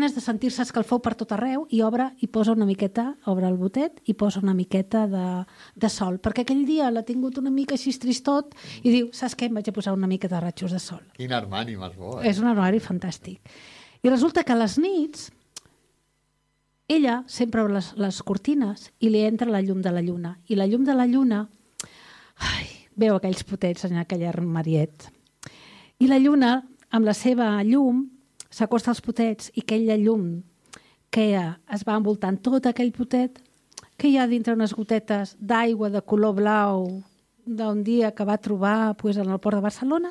ganes de sentir-se escalfor per tot arreu i obre el botet i posa una miqueta de sol, perquè aquell dia l'ha tingut una mica així tristot i diu, saps què? Em vaig a posar una mica de ratxos de sol. Quin armari més bo, És un armari fantàstic. I resulta que a les nits ella sempre obre les cortines i li entra la llum de la lluna. I la llum de la lluna veu aquells potets en aquell armariet. I la lluna, amb la seva llum, s'acosta als potets i aquella llum que es va envoltant tot aquell potet, que hi ha dintre unes gotetes d'aigua de color blau d'un dia que va trobar en el port de Barcelona,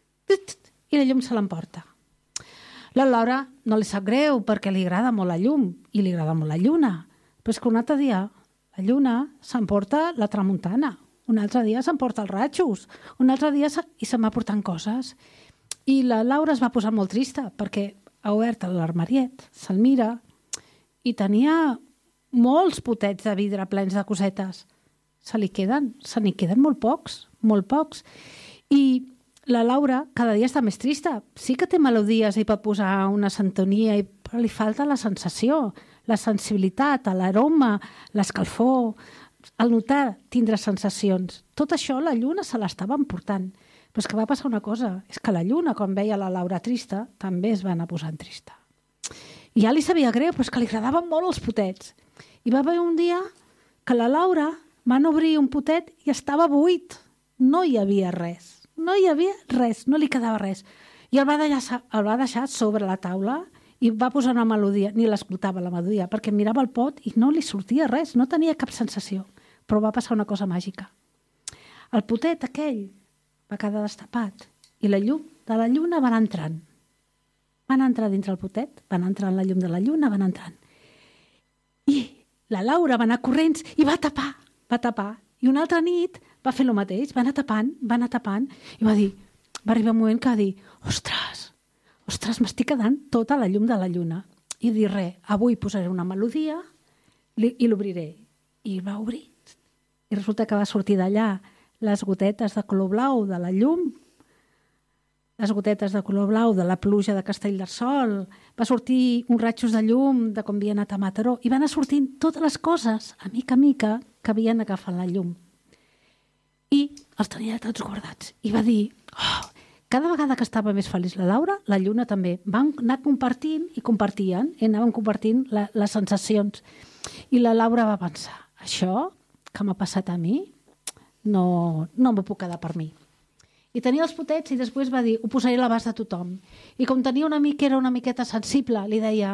i la llum se l'emporta. La Laura no li sap greu perquè li agrada molt la llum i li agrada molt la lluna, però és que un altre dia la lluna s'emporta la tramuntana, un altre dia s'emporta els ratxos, un altre dia i se'n va portant coses. I la Laura es va posar molt trista perquè ha obert l'armariet, se'l mira i tenia molts potets de vidre plens de cosetes. Se n'hi queden molt pocs. I la Laura cada dia està més trista. Sí que té melodies i pot posar una sintonia, però li falta la sensació, la sensibilitat, l'aroma, l'escalfor, el notar, tindre sensacions. Tot això la lluna se l'estava emportant. Però és que va passar una cosa, és que la lluna, quan veia la Laura trista, també es va anar posant trista. I ja li sabia greu, però és que li agradaven molt els potets. I va haver un dia que la Laura van obrir un potet i estava buit. No hi havia res, no li quedava res. I el va deixar sobre la taula i va posar una melodia, ni l'escoltava la melodia, perquè mirava el pot i no li sortia res, no tenia cap sensació. Però va passar una cosa màgica. El potet aquell va quedar destapat i la llum de la lluna van entrant. Van entrar dintre el potet, van entrar en la llum de la lluna, van entrant. I la Laura va anar corrents i va tapar. I una altra nit va fer el mateix, va anar tapant, i va arribar un moment que va dir, ostres, m'estic quedant tota la llum de la lluna. I dir res, avui posaré una melodia i l'obriré. I va obrir. I resulta que va sortir d'allà les gotetes de color blau de la llum, les gotetes de color blau de la pluja de Castellterçol, va sortir uns ratxos de llum de com havia anat a Mataró, i van anar sortint totes les coses, a mica, que havien agafat la llum. I els tenia tots guardats. I va dir, cada vegada que estava més feliç la Laura, la lluna també. Van anar compartint i compartien, i anaven compartint les sensacions. I la Laura va pensar, això que m'ha passat a mi, no m'ho puc quedar per mi. I tenia els potets i després va dir, ho posaré a l'abast de tothom. I com tenia era una miqueta sensible, li deia,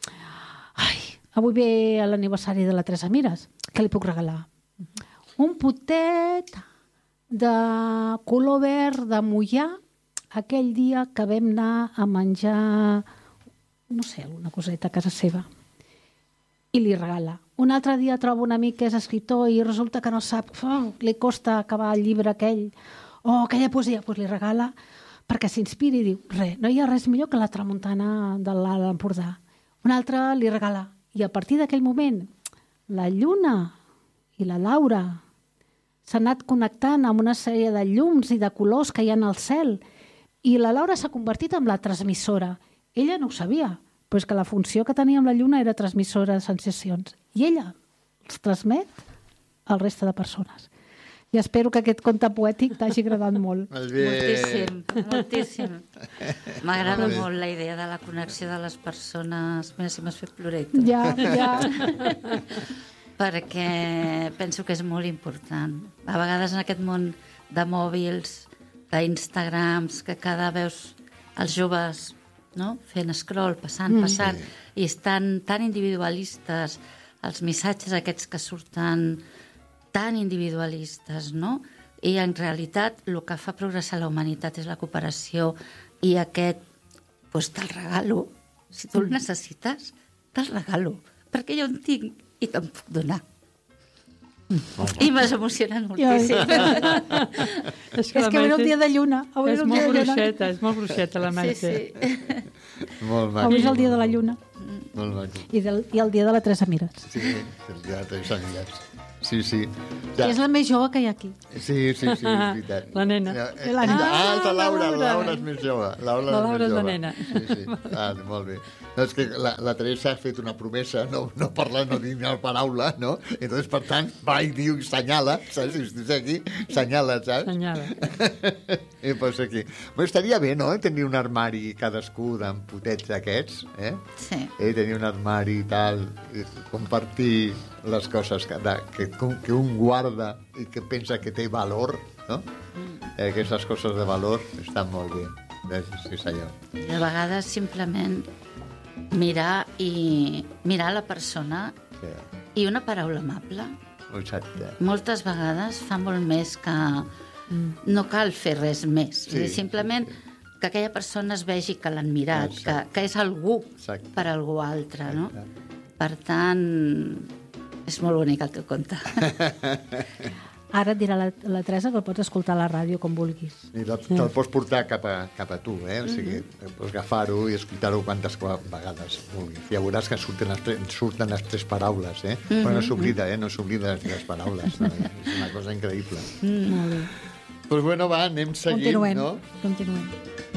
avui ve l'aniversari de la Teresa Mires, què li puc regalar? Un potet de color verd de Moià, aquell dia que vam anar a menjar, no sé, alguna coseta a casa seva. I li regala. Un altre dia troba un amic que és escriptor i resulta que no sap, li costa acabar el llibre aquell, aquella poesia, doncs li regala perquè s'inspiri i diu, no hi ha res millor que la tramuntana de l'Alt Empordà. Un altre li regala. I a partir d'aquell moment, la lluna i la Laura s'han anat connectant amb una sèrie de llums i de colors que hi ha al cel i la Laura s'ha convertit en la transmissora. Ella no ho sabia, però és que la funció que tenia amb la lluna era transmissora de sensacions. I ella els transmet al resta de persones. I espero que aquest conte poètic t'hagi agradat molt. Moltíssim. M'agrada molt la idea de la connexió de les persones. Mira, si m'has fet plorar i tot. Ja. Perquè penso que és molt important. A vegades en aquest món de mòbils, d'Instagrams, que cada veus els joves fent scroll, passant, i estan tan individualistes, els missatges aquests que surten tan individualistes, no? I en realitat el que fa progressar la humanitat és la cooperació i aquest, doncs te'l regalo. Si tu el necessites, te'l regalo, perquè jo en tinc i te'n puc donar. I m'has emocionat moltíssim. És que avui és el dia de lluna. És molt bruixeta la Maite. Molt maco. Avui és el dia de la lluna. Molt maco. I el dia de la Teresa Mires. Sí, el dia de la Teresa Mires. Sí. Ja. És la més jove que hi ha aquí. Sí, és veritat. La nena. La Laura és més jove. La Laura és la nena. Sí. Molt bé. És que la Teresa ha fet una promesa, no parlar, no dir una paraula, no? Entonces, per tant, va i diu, senyala, saps? Si estàs aquí, senyala, saps? Senyala. I posa aquí. Però estaria bé, no?, tenir un armari cadascú d'en potets d'aquests, Sí. Tenir un armari i tal, i compartir les coses que un guarda i que pensa que té valor, no? Aquestes coses de valor estan molt bé. És allò. De vegades simplement mirar la persona Sí. i una paraula amable. Exacte. Moltes vegades fa molt més que... No cal fer res més. Sí, Simplement que aquella persona es vegi que l'han mirat, que és algú Exacte. per algú altre, no? Exacte. Per tant, és molt bonic el teu conte. Ara et dirà la Teresa que el pots escoltar a la ràdio com vulguis. I te'l pots portar cap a tu, O sigui, pots agafar-ho i escoltar-ho quantes vegades vulguis. Ja veuràs que surten les tres paraules, Però no s'oblida, no s'oblida les tres paraules. No? És una cosa increïble. Molt bé. Doncs bueno, va, anem seguint, Continuem. no? Continuem.